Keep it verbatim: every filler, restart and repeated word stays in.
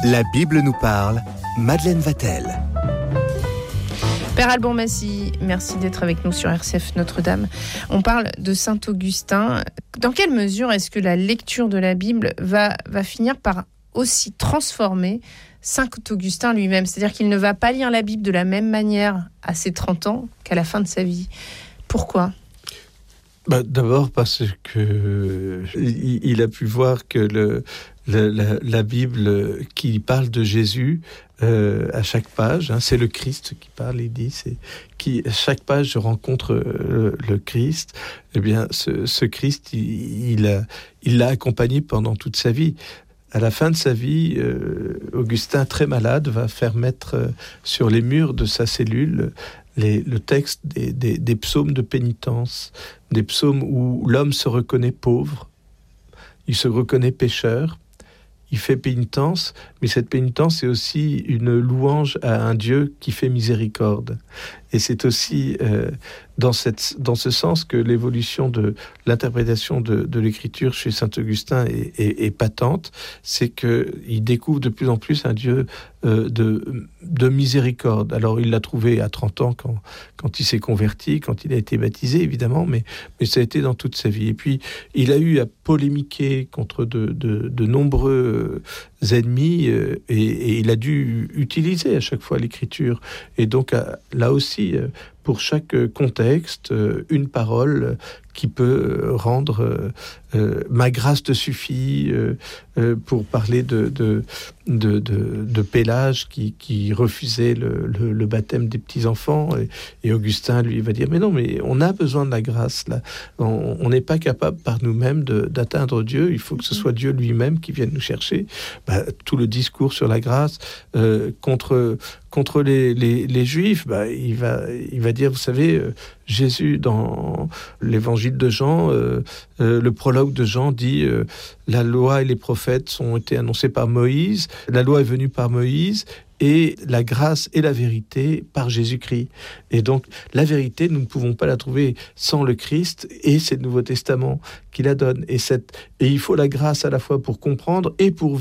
La Bible nous parle, Madeleine Vatel. Père Alban Massy, merci d'être avec nous sur R C F Notre-Dame. On parle de Saint Augustin. Dans quelle mesure est-ce que la lecture de la Bible va, va finir par aussi transformer Saint Augustin lui-même? C'est-à-dire qu'il ne va pas lire la Bible de la même manière à ses trente ans qu'à la fin de sa vie. Pourquoi ? Bah, d'abord parce que il, il a pu voir que le, le, la, la Bible qui parle de Jésus euh, à chaque page, hein, c'est le Christ qui parle, il dit, c'est qui à chaque page je rencontre le, le Christ. Eh bien, ce, ce Christ, il, il, a, il l'a accompagné pendant toute sa vie. À la fin de sa vie, euh, Augustin, très malade, va faire mettre euh, sur les murs de sa cellule les, le texte des, des, des psaumes de pénitence, des psaumes où l'homme se reconnaît pauvre, il se reconnaît pécheur, il fait pénitence, mais cette pénitence c'est aussi une louange à un Dieu qui fait miséricorde. Et c'est aussi euh, dans, cette, dans ce sens que l'évolution de l'interprétation de, de l'écriture chez saint Augustin est, est, est patente, c'est qu'il découvre de plus en plus un Dieu euh, de, de miséricorde. Alors il l'a trouvé à trente ans quand, quand il s'est converti, quand il a été baptisé évidemment, mais, mais ça a été dans toute sa vie. Et puis il a eu à polémiquer contre de, de, de nombreux ennemis euh, et, et il a dû utiliser à chaque fois l'écriture. Et donc à, là aussi, pour chaque contexte, une parole qui peut rendre euh, ma grâce te suffit, euh, euh, pour parler de, de, de, de, de Pélage qui, qui refusait le, le, le baptême des petits-enfants. Et, et Augustin, lui, va dire, mais non, mais on a besoin de la grâce, là. On n'est pas capable par nous-mêmes de, d'atteindre Dieu. Il faut que ce soit Dieu lui-même qui vienne nous chercher. Bah, tout le discours sur la grâce euh, contre... Contre les, les, les Juifs, bah, il, va, il va dire, vous savez, euh, Jésus, dans l'évangile de Jean, euh, euh, le prologue de Jean dit euh, « La loi et les prophètes ont été annoncés par Moïse, la loi est venue par Moïse, et la grâce et la vérité par Jésus-Christ. » Et donc, la vérité, nous ne pouvons pas la trouver sans le Christ, et c'est le Nouveau Testament qui la donne. Et, cette, et il faut la grâce à la fois pour comprendre et pour